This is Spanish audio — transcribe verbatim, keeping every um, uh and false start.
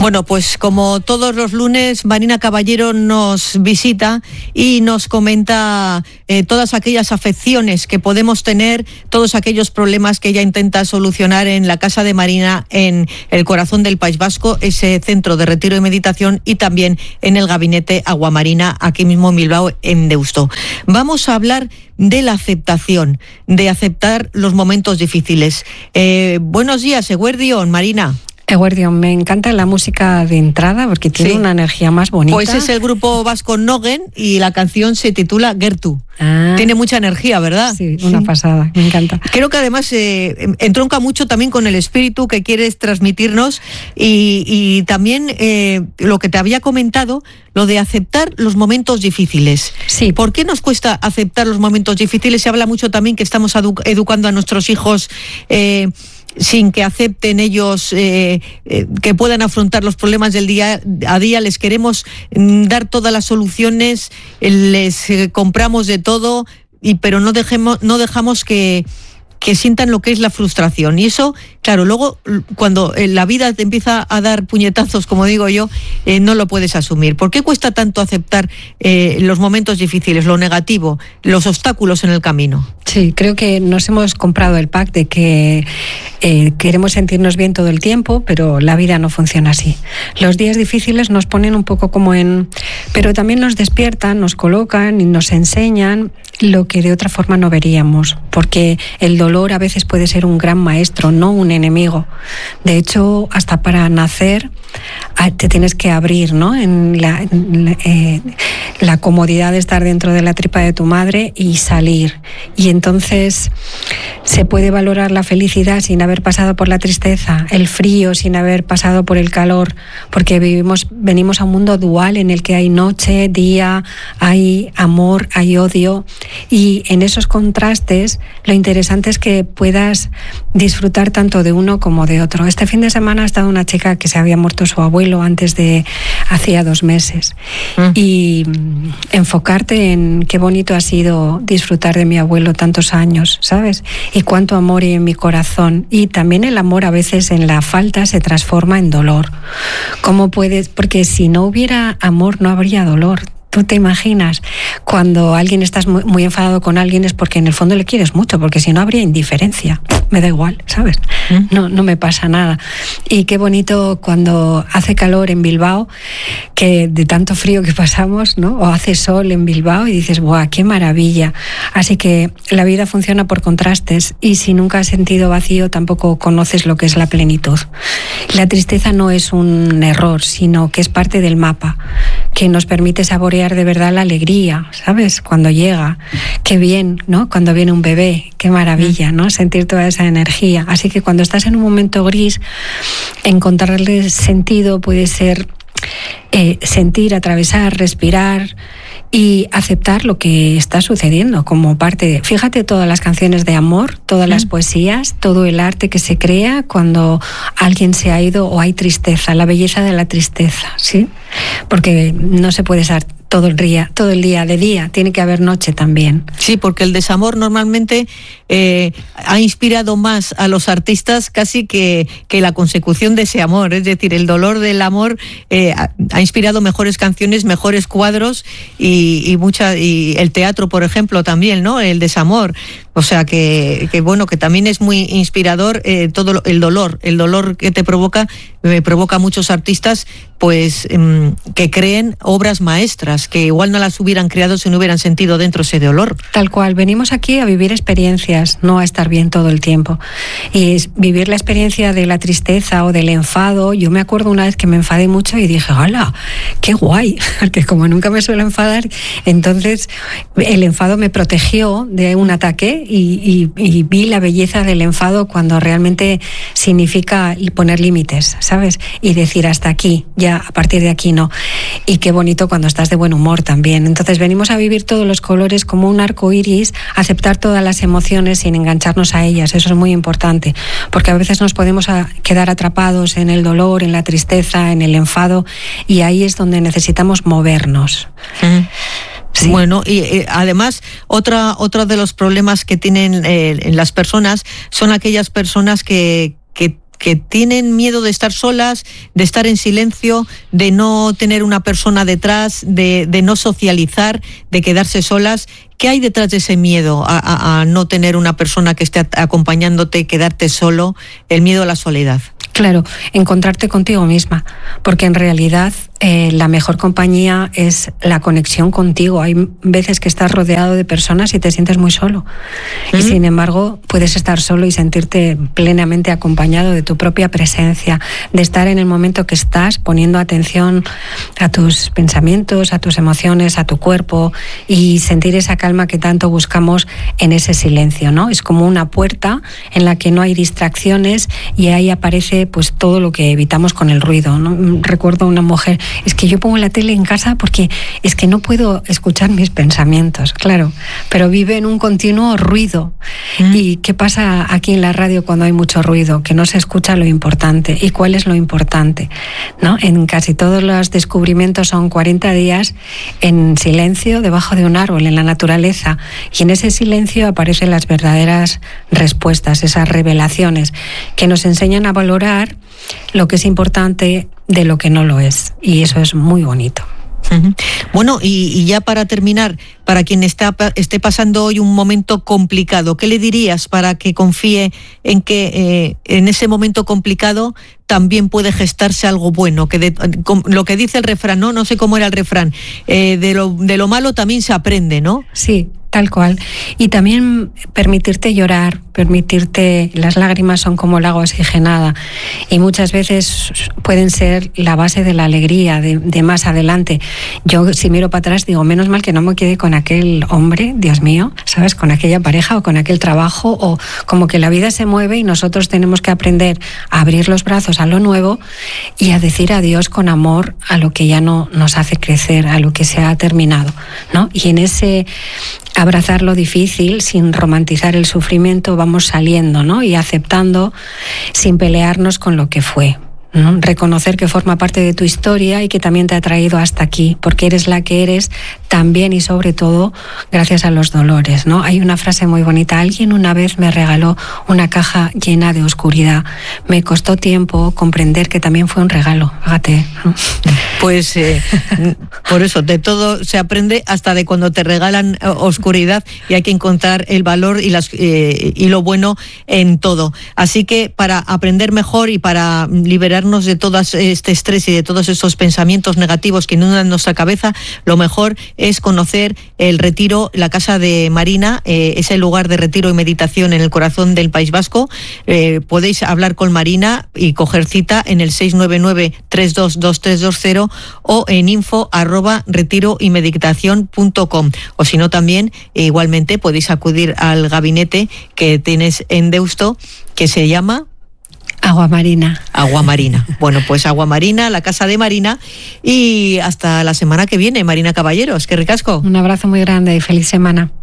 Bueno, pues como todos los lunes, Marina Caballero nos visita y nos comenta eh, todas aquellas afecciones que podemos tener, todos aquellos problemas que ella intenta solucionar en la Casa de Marina, en el corazón del País Vasco, ese centro de retiro y meditación, y también en el gabinete Aguamarina, aquí mismo en Bilbao, en Deusto. Vamos a hablar de la aceptación, de aceptar los momentos difíciles. Eh, buenos días, Eguerdión, Marina. Eguerdión, me encanta la música de entrada porque tiene sí. una energía más bonita. Pues es el grupo vasco Nogen y la canción se titula Gertu. Ah. Tiene mucha energía, ¿verdad? Sí, una sí. pasada, me encanta. Creo que además eh, entronca mucho también con el espíritu que quieres transmitirnos y, y también eh, lo que te había comentado, lo de aceptar los momentos difíciles. Sí. ¿Por qué nos cuesta aceptar los momentos difíciles? Se habla mucho también que estamos edu- educando a nuestros hijos eh, sin que acepten ellos eh, eh, que puedan afrontar los problemas del día a día. Les queremos mm, dar todas las soluciones, les eh, compramos de todo, y pero no dejemos, no dejamos que que sientan lo que es la frustración. Y eso, claro, luego cuando la vida te empieza a dar puñetazos, como digo yo, eh, no lo puedes asumir. ¿Por qué cuesta tanto aceptar eh, los momentos difíciles, lo negativo, los obstáculos en el camino? Sí, creo que nos hemos comprado el pack de que eh, queremos sentirnos bien todo el tiempo, pero la vida no funciona así. Los días difíciles nos ponen un poco como en... pero también nos despiertan, nos colocan y nos enseñan lo que de otra forma no veríamos, porque el dolor a veces puede ser un gran maestro, no un enemigo. De hecho, hasta para nacer te tienes que abrir, ¿no? En la, en, eh, la comodidad de estar dentro de la tripa de tu madre y salir. Y entonces se puede valorar la felicidad sin haber pasado por la tristeza, el frío sin haber pasado por el calor, porque vivimos, venimos a un mundo dual en el que hay noche, día, hay amor, hay odio, y en esos contrastes lo interesante es que puedas disfrutar tanto de uno como de otro. Este fin de semana ha estado una chica que se había muerto su abuelo antes de hacía dos meses mm. y enfocarte en qué bonito ha sido disfrutar de mi abuelo tantos años, ¿sabes? Y cuánto amor hay en mi corazón. Y también el amor a veces en la falta se transforma en dolor. ¿Cómo puedes? Porque si no hubiera amor no habría dolor. ¿Tú te imaginas? Cuando alguien estás muy, muy enfadado con alguien es porque en el fondo le quieres mucho, porque si no habría indiferencia. Me da igual, ¿sabes? No, no me pasa nada. Y qué bonito cuando hace calor en Bilbao, que de tanto frío que pasamos, ¿no? O hace sol en Bilbao y dices, ¡buah, qué maravilla! Así que la vida funciona por contrastes y si nunca has sentido vacío tampoco conoces lo que es la plenitud. La tristeza no es un error, sino que es parte del mapa, que nos permite saborear de verdad la alegría, ¿sabes? Cuando llega, qué bien, ¿no? Cuando viene un bebé, qué maravilla, ¿no? Sentir toda esa energía. Así que cuando estás en un momento gris, encontrarle sentido puede ser eh, sentir, atravesar, respirar y aceptar lo que está sucediendo como parte de... Fíjate todas las canciones de amor, todas las poesías, todo el arte que se crea cuando alguien se ha ido o hay tristeza, la belleza de la tristeza, ¿sí? Porque no se puede estar todo el día, todo el día de día, tiene que haber noche también. Sí, porque el desamor normalmente eh, ha inspirado más a los artistas casi que, que la consecución de ese amor, es decir, el dolor del amor eh, ha, ha inspirado mejores canciones, mejores cuadros y, y mucha y el teatro, por ejemplo, también, ¿no? El desamor. O sea que, que bueno, que también es muy inspirador eh, todo lo, el dolor, el dolor que te provoca, me provoca a muchos artistas, pues eh, que creen obras maestras, que igual no las hubieran creado si no hubieran sentido dentro ese dolor. Tal cual, venimos aquí a vivir experiencias, no a estar bien todo el tiempo. Y vivir la experiencia de la tristeza o del enfado, yo me acuerdo una vez que me enfadé mucho y dije, ¡hala! ¡Qué guay! Porque como nunca me suelo enfadar, entonces el enfado me protegió de un ataque. Y, y, y vi la belleza del enfado cuando realmente significa poner límites, ¿sabes? Y decir hasta aquí, ya a partir de aquí no. Y qué bonito cuando estás de buen humor también. Entonces venimos a vivir todos los colores como un arco iris, aceptar todas las emociones sin engancharnos a ellas. Eso es muy importante, porque a veces nos podemos a quedar atrapados en el dolor, en la tristeza, en el enfado, y ahí es donde necesitamos movernos. Mm. Sí. Bueno, y eh, además otra otro de los problemas que tienen eh, las personas son aquellas personas que, que que tienen miedo de estar solas, de estar en silencio, de no tener una persona detrás, de, de no socializar, de quedarse solas. ¿Qué hay detrás de ese miedo a, a, a no tener una persona que esté acompañándote, quedarte solo, el miedo a la soledad? Claro, encontrarte contigo misma, porque en realidad eh, la mejor compañía es la conexión contigo. Hay veces que estás rodeado de personas y te sientes muy solo. ¿Mm? Y sin embargo, puedes estar solo y sentirte plenamente acompañado de tu propia presencia, de estar en el momento que estás, poniendo atención a tus pensamientos, a tus emociones, a tu cuerpo, y sentir esa calma que tanto buscamos en ese silencio, ¿no? Es como una puerta en la que no hay distracciones y ahí aparece pues todo lo que evitamos con el ruido, ¿no? Recuerdo una mujer, es que yo pongo la tele en casa porque es que no puedo escuchar mis pensamientos, claro, pero vive en un continuo ruido. Mm. ¿Y qué pasa aquí en la radio cuando hay mucho ruido? Que no se escucha lo importante. ¿Y cuál es lo importante? ¿No? En casi todos los descubrimientos son cuarenta días en silencio debajo de un árbol, en la naturaleza, y en ese silencio aparecen las verdaderas respuestas, esas revelaciones que nos enseñan a valorar lo que es importante de lo que no lo es, y eso es muy bonito. Uh-huh. Bueno, y, y ya para terminar, para quien está, esté pasando hoy un momento complicado, ¿qué le dirías para que confíe en que eh, en ese momento complicado también puede gestarse algo bueno? Que de, lo que dice el refrán, no, no sé cómo era el refrán, eh, de lo, de lo malo también se aprende, ¿no? Sí, tal cual. Y también permitirte llorar, permitirte, las lágrimas son como el agua oxigenada y muchas veces pueden ser la base de la alegría de, de más adelante. Yo si miro para atrás digo, menos mal que no me quedé con aquel hombre, Dios mío, ¿sabes? Con aquella pareja o con aquel trabajo, o como que la vida se mueve y nosotros tenemos que aprender a abrir los brazos a lo nuevo y a decir adiós con amor a lo que ya no nos hace crecer, a lo que se ha terminado, ¿no? Y en ese abrazar lo difícil, sin romantizar el sufrimiento, vamos saliendo, ¿no? Y aceptando sin pelearnos con lo que fue, ¿no? Reconocer que forma parte de tu historia y que también te ha traído hasta aquí, porque eres la que eres también y sobre todo gracias a los dolores, ¿no? Hay una frase muy bonita: alguien una vez me regaló una caja llena de oscuridad. Me costó tiempo comprender que también fue un regalo, fíjate, ¿no? Pues eh, por eso, de todo se aprende, hasta de cuando te regalan oscuridad, y hay que encontrar el valor y, las, eh, y lo bueno en todo. Así que para aprender mejor y para liberarnos de todo este estrés y de todos esos pensamientos negativos que inundan nuestra cabeza, lo mejor es conocer el retiro, la Casa de Marina, eh, es el lugar de retiro y meditación en el corazón del País Vasco. Eh, podéis hablar con Marina y coger cita en el seis nueve nueve, tres dos dos tres dos cero o en info arroba retiro y meditación punto com, o si no también eh, igualmente podéis acudir al gabinete que tienes en Deusto, que se llama Agua Marina. Agua Marina. Bueno, pues Agua Marina, la Casa de Marina, y hasta la semana que viene, Marina Caballeros. ¡Qué ricasco! Un abrazo muy grande y feliz semana.